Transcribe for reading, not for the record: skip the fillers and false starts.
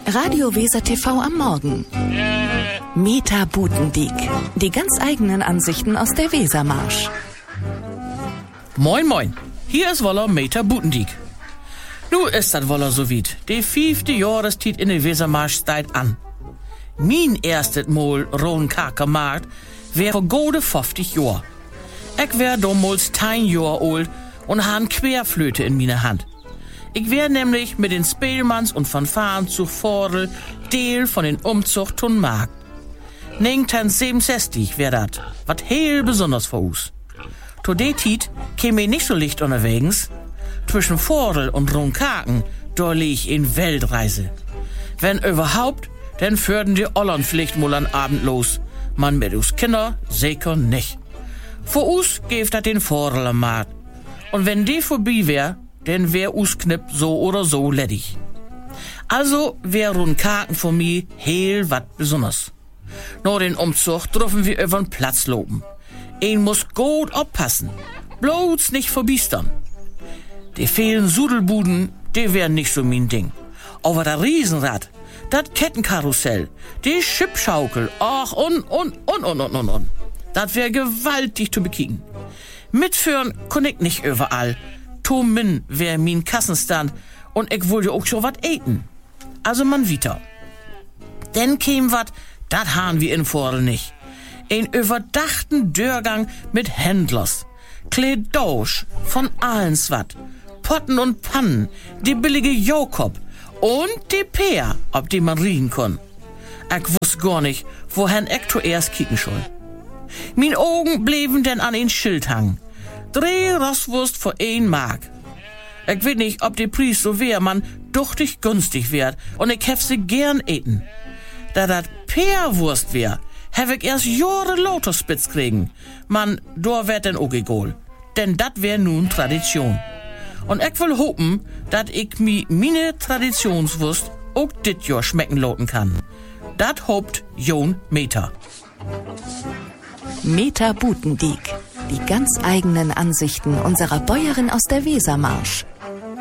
Radio Weser TV am Morgen. Meta Butendiek. Die ganz eigenen Ansichten aus der Wesermarsch. Moin moin, hier ist Woller Meta Butendiek. Nu ist das Woller so weit. Die 5. Jahrestied in der Wesermarsch steigt an. Mein erstes Mal Rohnkakermarkt wär vor gode 50 Jahr. Ich wär damals 10 Jahr alt und han Querflöte in meine Hand. Ich wär nämlich mit den Spielmanns und Fanfaren zu Vordel Deel von den Umzug zum Markt. 1967 wär dat, wat heel besonders für uns. To de Tiet käme ich nicht so licht unterwegs. Zwischen Vordel und Rohnkaken, da lieg in Weltreise. Wenn überhaupt, dann führten die Ollern vielleicht mal an Abend los. Man mit us Kinder sicher nicht. Für uns geeft dat den Vordel am Markt. Und wenn die vorbei wär, dann wär us Knipp so oder so ledig. Also wär Rohnkaken für mich heel wat besonders. Nach den Umzug dürfen wir übern Platz loben. Ein muss gut aufpassen, bloß nicht verbiestern. Die vielen Sudelbuden, die wären nicht so mein Ding. Aber das Riesenrad, das Kettenkarussell, die Schippschaukel, ach und. Das wär gewaltig zu bekicken. Mitführen kann ich nicht überall. Min wär mein Kassenstand und ich wollte auch schon wat eten. Also man wieder. Denn käm wat, dat han wir in Vordel nicht. Ein überdachten Dörrgang mit Händlers, Kledosch von allenswat, Potten und Pannen, die billige Jokob und die Peer, ob die man riechen kann. Ich wusst gar nicht, wohin ich zuerst kicken soll. Min Augen blieben denn an ein Schild hangen. 3 Rosswurst für 1 Mark. Ich weiß nicht, ob die Preis so wär, man duchtig günstig wär, und ich hef sie gern eten. Da dat Peerwurst wär, hef ich erst Jahre Lotusspitz kriegen. Man, da wär denn auch egal. Denn dat wär nun Tradition. Und ich will hoffen, dat ich mi meine Traditionswurst auch dit Jahr schmecken loten kann. Dat hoppt Jon Meta. Meta Butendiek. Die ganz eigenen Ansichten unserer Bäuerin aus der Wesermarsch.